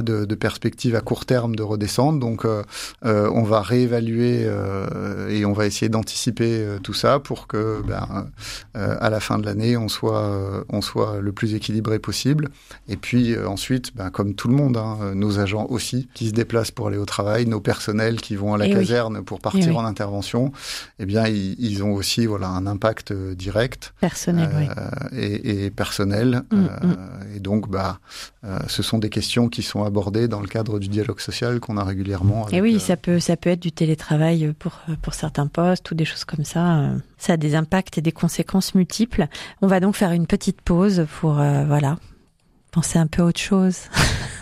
de perspective à court terme de redescendre. Donc, on va réévaluer et on va essayer d'anticiper tout ça pour que, à la fin de l'année, on soit le plus équilibré possible. Et puis ensuite, comme tout le monde, nos agents aussi qui se déplacent pour aller au travail, nos personnels qui vont à la caserne pour partir en intervention, eh bien, ils ont aussi un impact direct personnel, et personnel. Et donc, ce sont des questions qui sont abordées dans le cadre du dialogue social qu'on a régulièrement. Et oui, ça peut être du télétravail pour certains postes ou des choses comme ça. Ça a des impacts et des conséquences multiples. On va donc faire une petite pause pour penser un peu à autre chose.